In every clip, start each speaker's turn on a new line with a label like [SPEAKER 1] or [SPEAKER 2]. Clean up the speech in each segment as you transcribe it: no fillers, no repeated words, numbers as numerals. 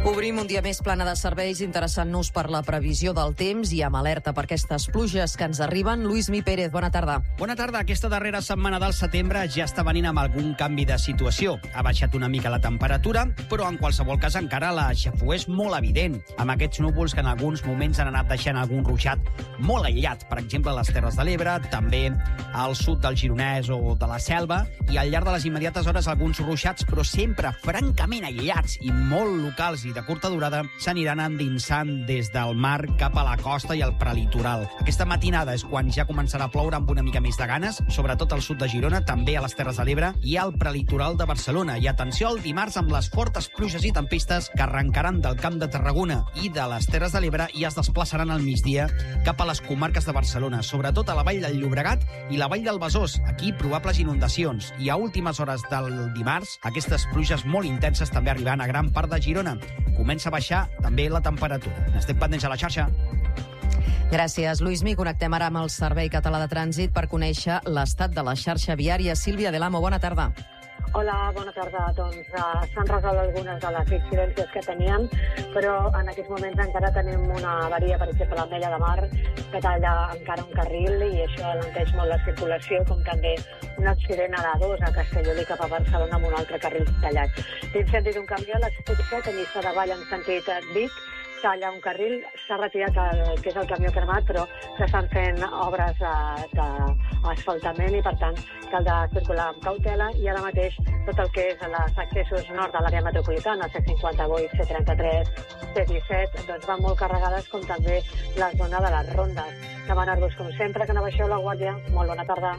[SPEAKER 1] Obrim un dia més plana de serveis, interessant-nos per la previsió del temps i amb alerta per aquestes pluges que ens arriben. Luismi Pérez, bona tarda.
[SPEAKER 2] Bona tarda. Aquesta darrera setmana del setembre ja està venint amb algun canvi de situació. Ha baixat una mica la temperatura, però en qualsevol cas encara la xafogor és molt evident, amb aquests núvols que en alguns moments han anat deixant algun ruixat molt aïllat, per exemple a les Terres de l'Ebre, també al sud del Gironès o de la Selva, i al llarg de les immediates hores alguns ruixats, però sempre francament aïllats i molt locals i de curta durada, s'aniran endinsant des del mar cap a la costa i al prelitoral. Aquesta matinada és quan ja començarà a ploure amb una mica més de ganes, sobretot al sud de Girona, també a les Terres de l'Ebre i al prelitoral de Barcelona. I atenció al dimarts amb les fortes pluges i tempestes que arrencaran del Camp de Tarragona i de les Terres de l'Ebre i es desplaçaran al migdia cap a les comarques de Barcelona, sobretot a la vall del Llobregat i la vall del Besòs. Aquí probables inundacions. I a últimes hores del dimarts, aquestes pluges molt intenses també arribaran a gran part de Girona. Comença a baixar també la temperatura. N'estem pendents a la xarxa.
[SPEAKER 1] Gràcies, Luismi. Connectem ara amb el Servei Català de Trànsit per conèixer l'estat de la xarxa viària. Sílvia Delamo, bona tarda.
[SPEAKER 3] Hola, bona tarda. Doncs s'han resolt algunes de les incidències que teníem, però en aquests moments encara tenim una avaria, per exemple, a l'Ametlla de Mar, que talla encara un carril i això alenteix molt la circulació, com també un accident a l'A2 a Castellolí cap a Barcelona amb un altre carril tallat. L'incendi d'un camió a l'Exposició de Lliçà de Vall en sentit Vic, talla un carril, s'ha retirat el que és el camió cremat, però s'estan fent obres d'asfaltament i, per tant, cal de circular amb cautela i ara mateix tot el que és els accessos nord de l'àrea metropolitana, C58, C33, C17, doncs van molt carregades, com també la zona de les rondes. Demanar-vos, com sempre, que no baixeu la guàrdia. Molt bona tarda.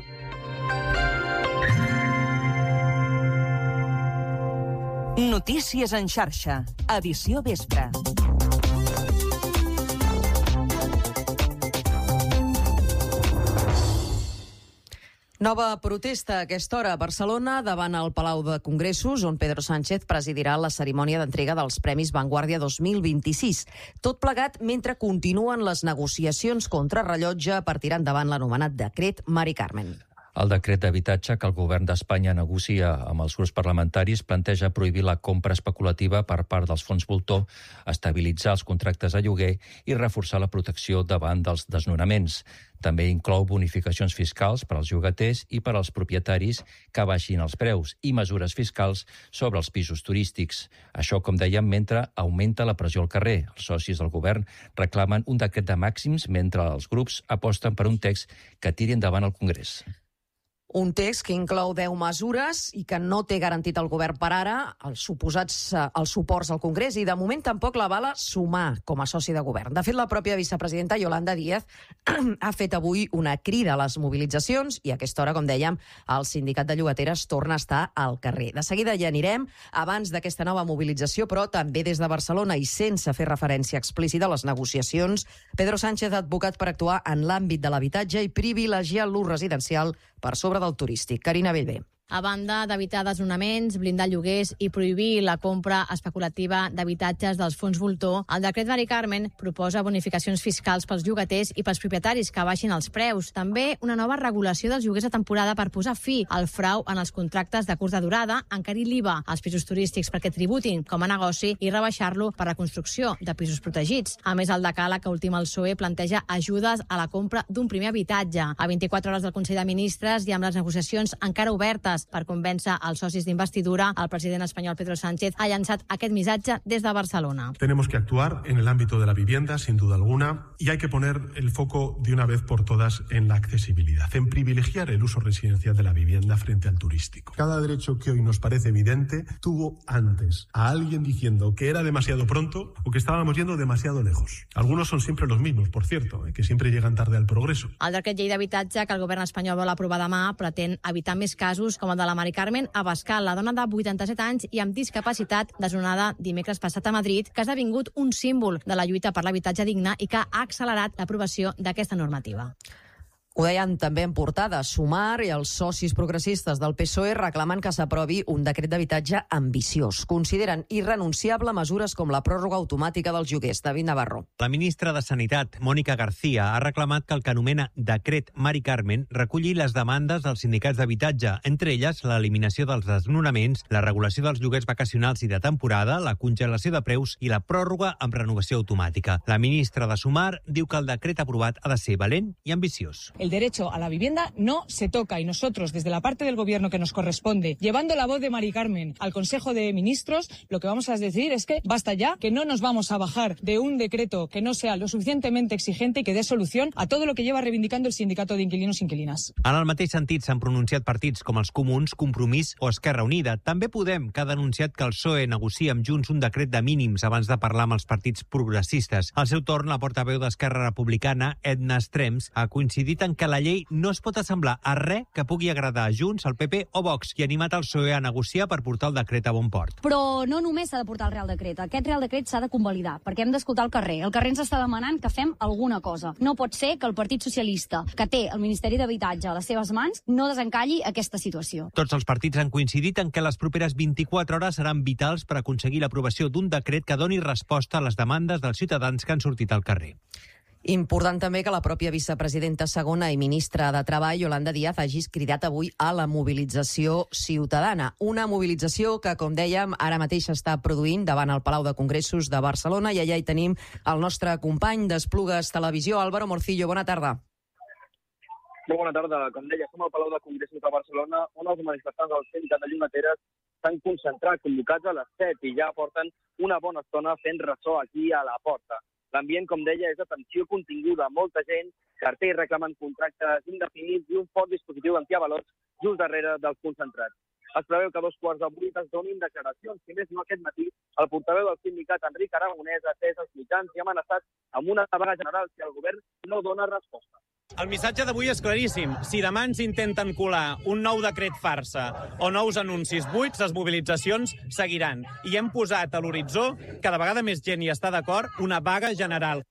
[SPEAKER 4] Notícies en xarxa, edició vespre.
[SPEAKER 1] Nova protesta a aquesta hora a Barcelona davant el Palau de Congressos, on Pedro Sánchez presidirà la cerimònia d'entrega dels Premis Vanguardia 2026. Tot plegat mentre continuen les negociacions contra rellotge per tirar endavant l'anomenat decret Mari Carmen.
[SPEAKER 5] El decret d'habitatge que el govern d'Espanya negocia amb els grups parlamentaris planteja prohibir la compra especulativa per part dels fons voltor, estabilitzar els contractes de lloguer i reforçar la protecció davant dels desnonaments. També inclou bonificacions fiscals per als llogaters i per als propietaris que baixin els preus i mesures fiscals sobre els pisos turístics. Això, com dèiem, mentre augmenta la pressió al carrer. Els socis del govern reclamen un decret de màxims mentre els grups aposten per un text que tiri endavant al Congrés.
[SPEAKER 1] Un text que inclou 10 mesures i que no té garantit el govern per ara els suports al Congrés i de moment tampoc l'avala Sumar com a soci de govern. De fet, la pròpia vicepresidenta Yolanda Díaz ha fet avui una crida a les mobilitzacions i a aquesta hora, com dèiem, el sindicat de llogateres torna a estar al carrer. De seguida ja anirem abans d'aquesta nova mobilització, però també des de Barcelona i sense fer referència explícita a les negociacions, Pedro Sánchez ha advocat per actuar en l'àmbit de l'habitatge i privilegiar l'ús residencial per sobre del turístic. Carina Bellver.
[SPEAKER 6] A banda d'evitar desnonaments, blindar lloguers i prohibir la compra especulativa d'habitatges dels fons voltor, el decret Mari Carmen proposa bonificacions fiscals pels llogaters i pels propietaris que baixin els preus. També una nova regulació dels lloguers de temporada per posar fi al frau en els contractes de curta durada, encarir l'IVA als pisos turístics perquè tributin com a negoci i rebaixar-lo per la construcció de pisos protegits. A més, el decàleg que ultima el PSOE planteja ajudes a la compra d'un primer habitatge. A 24 hores del Consell de Ministres i amb les negociacions encara obertes per convèncer els socis d'investidura, el president espanyol Pedro Sánchez ha llançat aquest missatge des de Barcelona.
[SPEAKER 7] Tenemos que actuar en el ámbito de la vivienda, sin duda alguna, y hay que poner el foco de una vez por todas en la accesibilidad, en privilegiar el uso residencial de la vivienda frente al turístico. Cada derecho que hoy nos parece evidente tuvo antes a alguien diciendo que era demasiado pronto o que estábamos yendo demasiado lejos. Algunos son siempre los mismos, por cierto, que siempre llegan tarde al progreso.
[SPEAKER 6] El decret llei d'habitatge que el govern espanyol vol aprovar demà pretén evitar més casos com el de la Mari Carmen Abascal, la dona de 87 anys i amb discapacitat desnonada dimecres passat a Madrid, que ha esdevingut un símbol de la lluita per l'habitatge digne i que ha accelerat l'aprovació d'aquesta normativa.
[SPEAKER 1] Ho deien també en portada. Sumar i els socis progressistes del PSOE reclamen que s'aprovi un decret d'habitatge ambiciós. Consideren irrenunciable mesures com la pròrroga automàtica dels lloguers. David Navarro.
[SPEAKER 8] La ministra de Sanitat, Mònica García, ha reclamat que el que anomena Decret Mari Carmen reculli les demandes dels sindicats d'habitatge, entre elles l'eliminació dels desnonaments, la regulació dels lloguers vacacionals i de temporada, la congelació de preus i la pròrroga amb renovació automàtica. La ministra de Sumar diu que el decret aprovat ha de ser valent i ambiciós.
[SPEAKER 9] El derecho a la vivienda no se toca y nosotros, desde la parte del Gobierno que nos corresponde, llevando la voz de Mari Carmen al Consejo de Ministros, lo que vamos a decir es que basta ya, que no nos vamos a bajar de un decreto que no sea lo suficientemente exigente y que dé solución a todo lo que lleva reivindicando el sindicato de inquilinos e inquilinas.
[SPEAKER 8] En el mateix sentit s'han pronunciat partits com els Comuns, Compromís o Esquerra Unida. També Podem, que ha denunciat que el PSOE negocia amb Junts un decret de mínims abans de parlar amb els partits progressistes. Al seu torn, la portaveu d'Esquerra Republicana, Edna Strems, ha coincidit en que la llei no es pot assemblar a res que pugui agradar a Junts, al PP o Vox, i ha animat el PSOE a negociar per portar el decret a bon port.
[SPEAKER 10] Però no només s'ha de portar el Real Decret. Aquest Real Decret s'ha de convalidar, perquè hem d'escoltar el carrer. El carrer ens està demanant que fem alguna cosa. No pot ser que el Partit Socialista, que té el Ministeri d'Habitatge a les seves mans, no desencalli aquesta situació.
[SPEAKER 8] Tots els partits han coincidit en que les properes 24 hores seran vitals per aconseguir l'aprovació d'un decret que doni resposta a les demandes dels ciutadans que han sortit al carrer.
[SPEAKER 1] Important també que la pròpia vicepresidenta segona i ministra de Treball, Yolanda Díaz, hagi cridat avui a la mobilització ciutadana. Una mobilització que, com dèiem, ara mateix s'està produint davant el Palau de Congressos de Barcelona, i allà hi tenim el nostre company d'Esplugues Televisió, Álvaro Morcillo. Bona tarda.
[SPEAKER 11] Molt bona tarda. Com deia, som al Palau de Congressos de Barcelona, on els manifestants del Sindicat de Llogateres s'han concentrat, convocats a les 7, i ja porten una bona estona fent ressò aquí a la porta. L'ambient, com deia, és de tensió continguda. Molta gent, cartells reclamen contractes indefinits i un fort dispositiu antiavalots just darrere dels concentrats. Es preveu que a 2:15 es donin declaracions. Si més no, aquest matí, el portaveu del sindicat, Enric Aragonès, ha atès els mitjans i ha amenaçat amb una vaga general si el govern no dona resposta.
[SPEAKER 12] El missatge d'avui és claríssim. Si demà ens intenten colar un nou decret farsa o nous anuncis buits, les mobilitzacions seguiran. I hem posat a l'horitzó, cada vegada més gent hi està d'acord, una vaga general.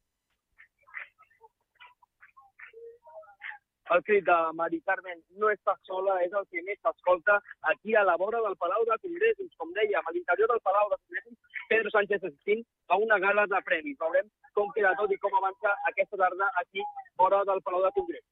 [SPEAKER 11] El crit de Mari Carmen no està sola, és el que més s'escolta aquí a la vora del Palau de Congressos. Com dèiem, a l'interior del Palau de Congressos, Pedro Sánchez assistint a una gala de premis. Veurem com queda tot i com avança aquesta tarda aquí fora del Palau de Congressos.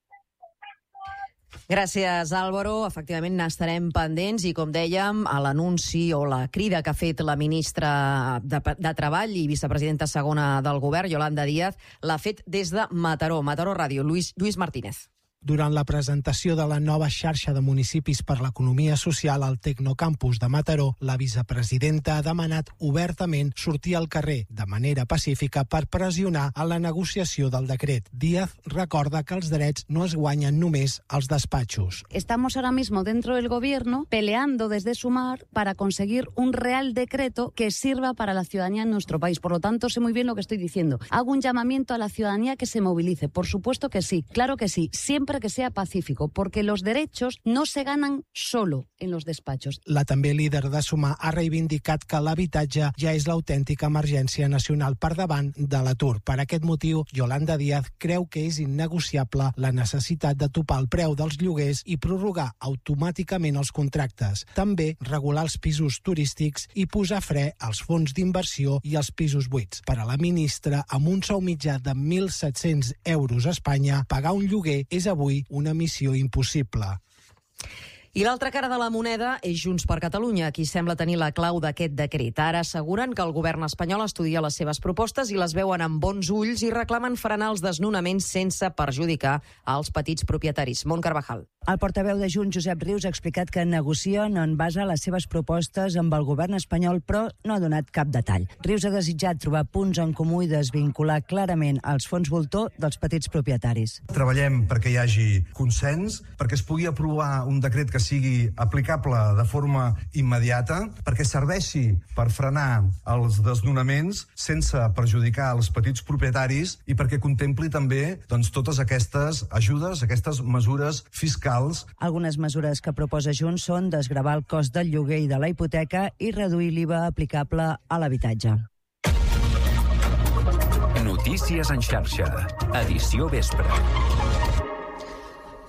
[SPEAKER 1] Gràcies, Álvaro. Efectivament, n'estarem pendents i, com dèiem, a l'anunci o la crida que ha fet la ministra de Treball i vicepresidenta segona del govern, Yolanda Díaz, l'ha fet des de Mataró. Mataró Ràdio, Lluís Martínez.
[SPEAKER 13] Durant la presentació de la nova xarxa de municipis per l'economia social al Tecnocampus de Mataró, la vicepresidenta ha demanat obertament sortir al carrer de manera pacífica per pressionar a la negociació del decret. Díaz recorda que els drets no es guanyen només als despatxos.
[SPEAKER 10] Estamos ahora mismo dentro del gobierno peleando desde Sumar para conseguir un real decreto que sirva para la ciudadanía en nuestro país. Por lo tanto, sé muy bien lo que estoy diciendo. Hago un llamamiento a la ciudadanía que se movilice. Por supuesto que sí, claro que sí, siempre que sea pacífico, porque los derechos no se ganan solo en los despachos.
[SPEAKER 13] La també líder de Sumar ha reivindicat que l'habitatge ja és l'autèntica emergència nacional per davant de l'atur. Per aquest motiu, Yolanda Díaz creu que és innegociable la necessitat de topar el preu dels lloguers i prorrogar automàticament els contractes. També regular els pisos turístics i posar fre als fons d'inversió i als pisos buits. Per a la ministra, amb un sou mitjà de 1.700 euros a Espanya, pagar un lloguer és avui una missió impossible.
[SPEAKER 1] I l'altra cara de la moneda és Junts per Catalunya, qui sembla tenir la clau d'aquest decret. Ara asseguren que el govern espanyol estudia les seves propostes i les veuen amb bons ulls i reclamen frenar els desnonaments sense perjudicar als petits propietaris. Mont Carvajal.
[SPEAKER 14] El portaveu de Junts, Josep Rius, ha explicat que negocien en base a les seves propostes amb el govern espanyol, però no ha donat cap detall. Rius ha desitjat trobar punts en comú i desvincular clarament els fons voltor dels petits propietaris.
[SPEAKER 15] Treballem perquè hi hagi consens, perquè es pugui aprovar un decret que sigui aplicable de forma immediata, perquè serveixi per frenar els desnonaments sense perjudicar els petits propietaris i perquè contempli també totes aquestes ajudes, aquestes mesures fiscals.
[SPEAKER 14] Algunes mesures que proposa Junts són desgravar el cost del lloguer i de la hipoteca i reduir l'IVA aplicable a l'habitatge.
[SPEAKER 16] Notícies en xarxa. Edició vespre.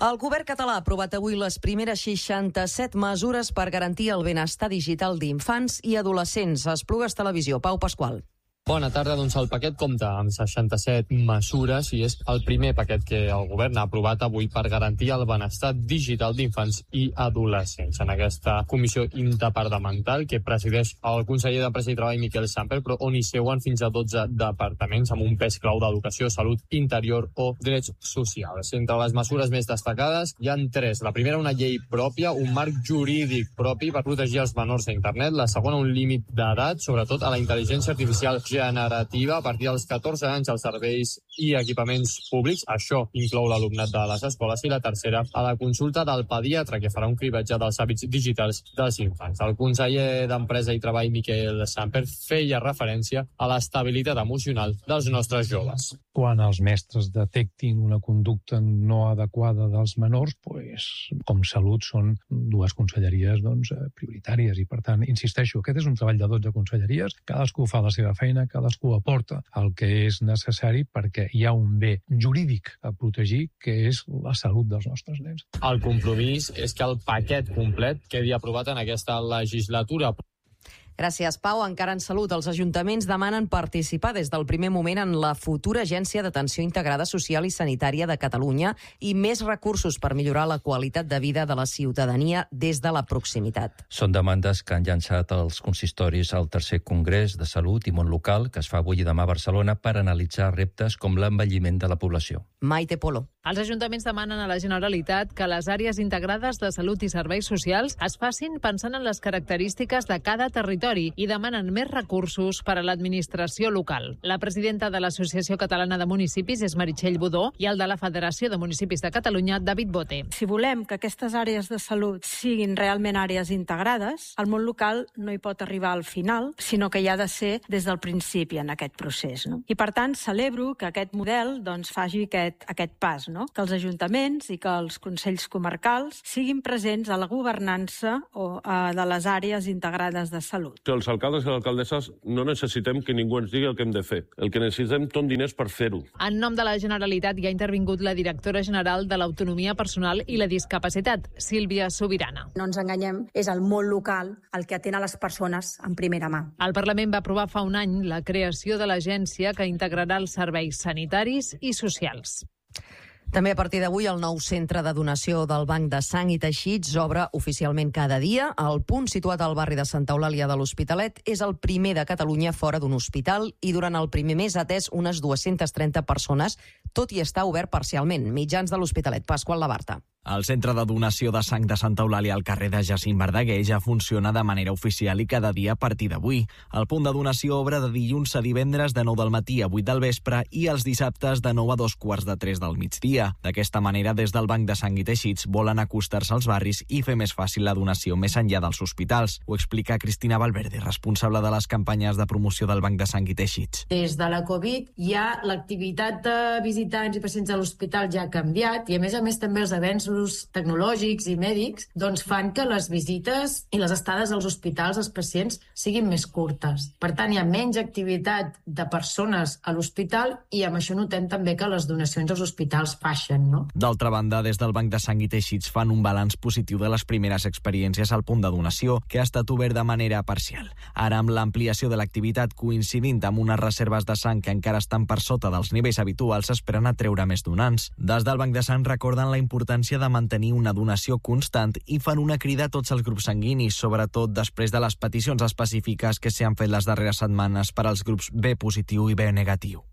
[SPEAKER 1] El govern català ha aprovat avui les primeres 67 mesures per garantir el benestar digital d'infants i adolescents. Esplugues Televisió, Pau Pasqual.
[SPEAKER 16] Bona tarda, doncs el paquet compta amb 67 mesures i és el primer paquet que el govern ha aprovat avui per garantir el benestar digital d'infants i adolescents. En aquesta comissió interdepartamental que presideix el conseller d'Empresa i Treball, Miquel Samper, però on hi seuen fins a 12 departaments amb un pes clau d'educació, salut, interior o drets socials. Entre les mesures més destacades hi ha 3. La primera, una llei pròpia, un marc jurídic propi per protegir els menors a internet. La segona, un límit d'edat, sobretot a la intel·ligència artificial generativa a partir dels 14 anys als serveis i equipaments públics. Això inclou l'alumnat de les escoles. I la tercera, a la consulta del pediatre, que farà un cribatge dels hàbits digitals dels infants. El conseller d'Empresa i Treball, Miquel Samper, feia referència a l'estabilitat emocional dels nostres joves.
[SPEAKER 17] Quan els mestres detectin una conducta no adequada dels menors, com Salut són 2 conselleries prioritàries i, per tant, insisteixo, aquest és un treball de 12 conselleries, cadascú fa la seva feina, cadascú aporta el que és necessari perquè hi ha un bé jurídic a protegir, que és la salut dels nostres nens.
[SPEAKER 16] El compromís és que el paquet complet quedi aprovat en aquesta legislatura.
[SPEAKER 1] Gràcies, Pau. Encara en salut, els ajuntaments demanen participar des del primer moment en la futura Agència d'Atenció Integrada Social i Sanitària de Catalunya i més recursos per millorar la qualitat de vida de la ciutadania des de la proximitat.
[SPEAKER 5] Són demandes que han llançat els consistoris al tercer Congrés de Salut i Món Local, que es fa avui i demà a Barcelona, per analitzar reptes com l'envelliment de la població.
[SPEAKER 1] Maite Polo.
[SPEAKER 18] Els ajuntaments demanen a la Generalitat que les àrees integrades de salut i serveis socials es facin pensant en les característiques de cada territori i demanen més recursos per a l'administració local. La presidenta de l'Associació Catalana de Municipis és Meritxell Budó i el de la Federació de Municipis de Catalunya, David Bote.
[SPEAKER 19] Si volem que aquestes àrees de salut siguin realment àrees integrades, el món local no hi pot arribar al final, sinó que hi ha de ser des del principi en aquest procés. I per tant, celebro que aquest model faci aquest pas, que els ajuntaments i que els consells comarcals siguin presents a la governança de les àrees integrades de salut.
[SPEAKER 20] Els alcaldes i les alcaldesses no necessitem que ningú ens digui el que hem de fer. El que necessitem són diners per fer-ho.
[SPEAKER 18] En nom de la Generalitat hi ha intervingut la directora general de l'Autonomia Personal i la Discapacitat, Sílvia Sobirana.
[SPEAKER 21] No ens enganyem, és el món local el que atén a les persones en primera mà.
[SPEAKER 18] El Parlament va aprovar fa un any la creació de l'agència que integrarà els serveis sanitaris i socials.
[SPEAKER 1] També a partir d'avui el nou centre de donació del Banc de Sang i Teixits obre oficialment cada dia. El punt situat al barri de Santa Eulàlia de l'Hospitalet és el primer de Catalunya fora d'un hospital i durant el primer mes ha atès unes 230 persones, tot i estar obert parcialment. Mitjans de l'Hospitalet, Pasqual Labarta.
[SPEAKER 22] El centre de donació de sang de Santa Eulàlia al carrer de Jacint Verdaguer ja funciona de manera oficial i cada dia a partir d'avui. El punt de donació obre de dilluns a divendres de 9 del matí a 8 del vespre i els dissabtes de 9 a 2:45 del migdia. D'aquesta manera, des del Banc de Sang i Teixits volen acostar-se als barris i fer més fàcil la donació més enllà dels hospitals. Ho explica Cristina Valverde, responsable de les campanyes de promoció del Banc de Sang i Teixits.
[SPEAKER 23] Des de la Covid ja l'activitat de visitants i pacients a l'hospital ja ha canviat i a més també els avenços tecnològics i mèdics fan que les visites i les estades als hospitals dels pacients siguin més curtes. Per tant, hi ha menys activitat de persones a l'hospital i amb això notem també que les donacions als hospitals baixen, no?
[SPEAKER 22] D'altra banda, des del Banc de Sang i Teixits fan un balanç positiu de les primeres experiències al punt de donació, que ha estat obert de manera parcial. Ara, amb l'ampliació de l'activitat coincidint amb unes reserves de sang que encara estan per sota dels nivells habituals, s'esperen a treure més donants. Des del Banc de Sang recorden la importància de mantenir una donació constant i fan una crida a tots els grups sanguinis, sobretot després de les peticions específiques que s'han fet les darreres setmanes per als grups B positiu i B negatiu.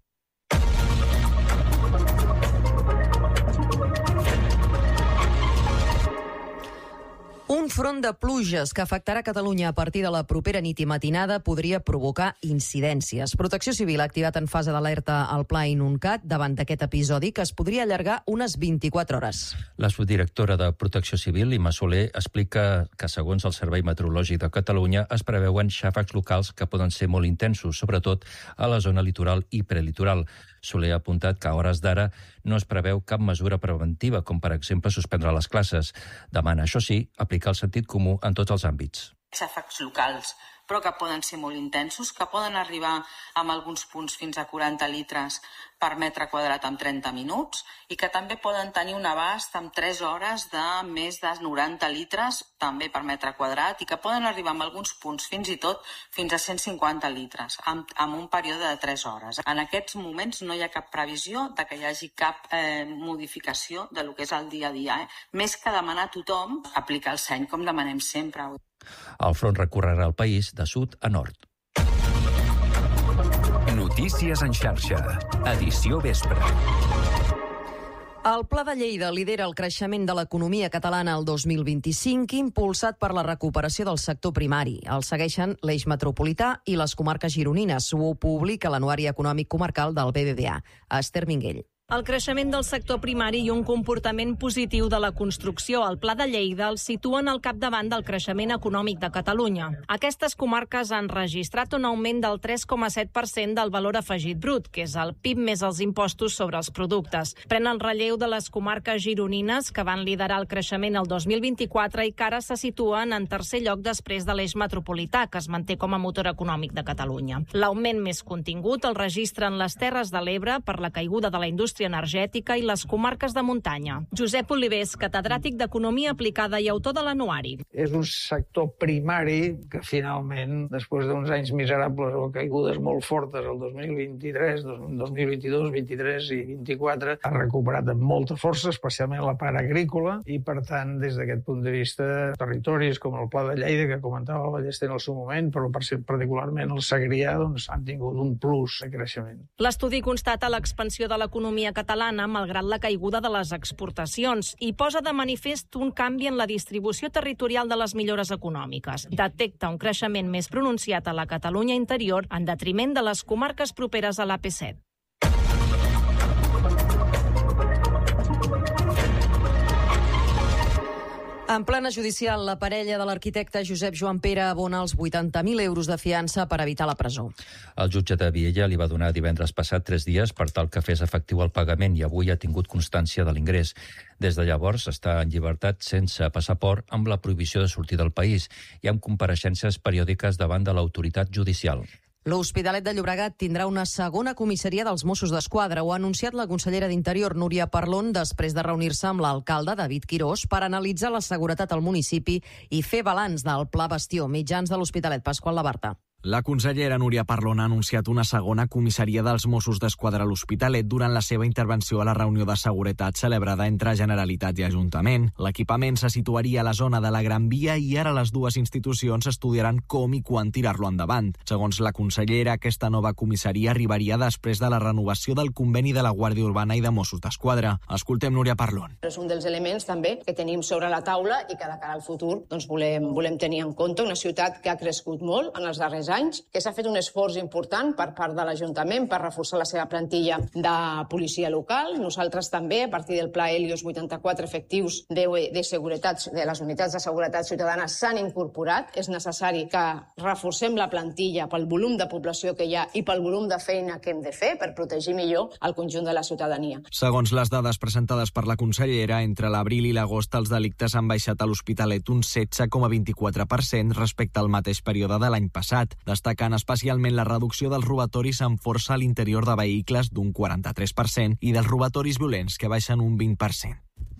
[SPEAKER 1] Un front de pluges que afectarà Catalunya a partir de la propera nit i matinada podria provocar incidències. Protecció Civil ha activat en fase d'alerta el Pla Inuncat davant d'aquest episodi que es podria allargar unes 24 hores.
[SPEAKER 5] La subdirectora de Protecció Civil, Imma Soler, explica que segons el Servei Meteorològic de Catalunya es preveuen xàfecs locals que poden ser molt intensos, sobretot a la zona litoral i prelitoral. Soler ha apuntat que a hores d'ara no es preveu cap mesura preventiva, com per exemple suspendre les classes. Demana, això sí, aplicar el sentit comú en tots els àmbits.
[SPEAKER 24] Xàfecs locals
[SPEAKER 2] però que poden ser molt intensos, que poden arribar amb alguns punts fins a 40 litres per metre quadrat en 30 minuts i que també poden tenir un abast en 3 hores de més de 90 litres també per metre quadrat i que poden arribar en alguns punts fins i tot fins a 150 litres en un període de 3 hores. En aquests moments no hi ha cap previsió de que hi hagi cap modificació de lo que és el dia a dia. Més que demanar a tothom aplicar el seny com demanem sempre.
[SPEAKER 5] El front recorrerà el país de sud a nord.
[SPEAKER 3] Notícies en xarxa. Edició vespre.
[SPEAKER 1] El Pla de Lleida lidera el creixement de l'economia catalana el 2025, impulsat per la recuperació del sector primari. El segueixen l'eix metropolità i les comarques gironines. Ho publica l'Anuari Econòmic Comarcal del BBVA. Esther Minguell.
[SPEAKER 4] El creixement del sector primari i un comportament positiu de la construcció al Pla de Lleida el situen al capdavant del creixement econòmic de Catalunya. Aquestes comarques han registrat un augment del 3,7% del valor afegit brut, que és el PIB més els impostos sobre els productes. Pren el relleu de les comarques gironines, que van liderar el creixement el 2024 i que ara se situen en tercer lloc després de l'eix metropolità, que es manté com a motor econòmic de Catalunya. L'augment més contingut el registren les Terres de l'Ebre per la caiguda de la indústria energètica i les comarques de muntanya. Josep Olivés, catedràtic d'Economia Aplicada i autor de l'Anuari.
[SPEAKER 24] És un sector primari que finalment, després d'uns anys miserables o caigudes molt fortes el 2023, 2022, 23 i 24, ha recuperat amb molta força, especialment la part agrícola, i per tant, des d'aquest punt de vista, territoris com el Pla de Lleida, que comentava el Ballester en el seu moment, però particularment el Segrià, doncs, han tingut un plus de creixement.
[SPEAKER 4] L'estudi constata l'expansió de l'economia catalana malgrat la caiguda de les exportacions i posa de manifest un canvi en la distribució territorial de les millores econòmiques. Detecta un creixement més pronunciat a la Catalunya interior en detriment de les comarques properes a l'AP7.
[SPEAKER 1] En plana judicial, la parella de l'arquitecte Josep Joan Pere abona els 80.000 euros de fiança per evitar la presó.
[SPEAKER 5] El jutge de Viella li va donar divendres passat 3 dies per tal que fes efectiu el pagament i avui ha tingut constància de l'ingrés. Des de llavors està en llibertat sense passaport amb la prohibició de sortir del país i amb compareixences periòdiques davant de l'autoritat judicial.
[SPEAKER 1] L'Hospitalet de Llobregat tindrà una segona comissaria dels Mossos d'Esquadra. Ho ha anunciat la consellera d'Interior, Núria Parlon, després de reunir-se amb l'alcalde, David Quirós, per analitzar la seguretat al municipi i fer balanç del Pla Bastió. Mitjans de l'Hospitalet, Pasqual Labarta.
[SPEAKER 22] La consellera Núria Parlon ha anunciat una segona comissaria dels Mossos d'Esquadra a l'Hospitalet durant la seva intervenció a la reunió de seguretat celebrada entre Generalitat i Ajuntament. L'equipament se situaria a la zona de la Gran Via i ara les dues institucions estudiaran com i quan tirar-lo endavant. Segons la consellera, aquesta nova comissaria arribaria després de la renovació del conveni de la Guàrdia Urbana i de Mossos d'Esquadra. Escoltem Núria Parlon.
[SPEAKER 25] És un dels elements també que tenim sobre la taula i que de cara al futur volem tenir en compte una ciutat que ha crescut molt en els darrers anys, que s'ha fet un esforç important per part de l'Ajuntament per reforçar la seva plantilla de policia local. Nosaltres també, a partir del Pla Helios, 84 efectius de seguretat, de les unitats de seguretat ciutadana s'han incorporat. És necessari que reforcem la plantilla pel volum de població que hi ha i pel volum de feina que hem de fer per protegir millor el conjunt de la ciutadania.
[SPEAKER 22] Segons les dades presentades per la consellera, entre l'abril i l'agost els delictes han baixat a l'Hospitalet un 16,24% respecte al mateix període de l'any passat, destacant especialment la reducció dels robatoris amb força a l'interior de vehicles d'un 43% i dels robatoris violents, que baixen un 20%.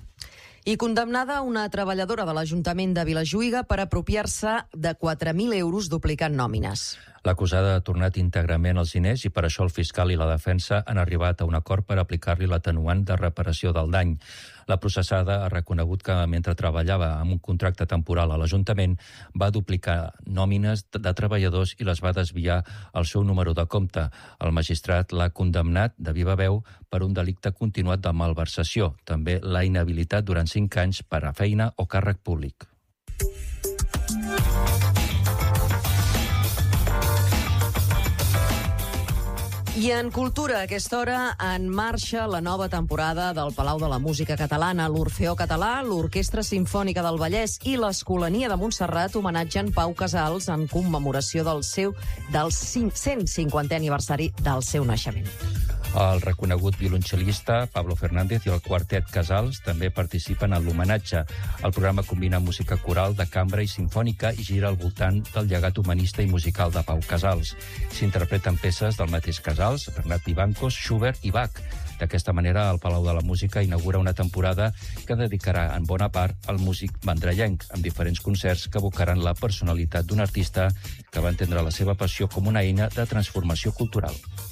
[SPEAKER 1] I condemnada una treballadora de l'Ajuntament de Vilajuïga per apropiar-se de 4.000 euros duplicant nòmines.
[SPEAKER 5] L'acusada ha tornat íntegrament els diners i per això el fiscal i la defensa han arribat a un acord per aplicar-li l'atenuant de reparació del dany. La processada ha reconegut que mentre treballava amb un contracte temporal a l'Ajuntament va duplicar nòmines de treballadors i les va desviar al seu número de compte. El magistrat l'ha condemnat de viva veu per un delicte continuat de malversació. També l'ha inhabilitat durant 5 anys per a feina o càrrec públic.
[SPEAKER 1] I en cultura, a aquesta hora, en marxa la nova temporada del Palau de la Música Catalana. L'Orfeó Català, l'Orquestra Simfònica del Vallès i l'Escolania de Montserrat homenatgen Pau Casals en commemoració del 150è aniversari del seu naixement.
[SPEAKER 5] El reconegut violoncel·lista Pablo Fernández i el quartet Casals també participen en l'homenatge. El programa combina música coral, de cambra i simfònica i gira al voltant del llegat humanista i musical de Pau Casals. S'interpreten peces del mateix Casals, Bernat Vivancos, Schubert i Bach. D'aquesta manera, el Palau de la Música inaugura una temporada que dedicarà en bona part al músic vendrellenc, amb diferents concerts que evocaran la personalitat d'un artista que va entendre la seva passió com una eina de transformació cultural.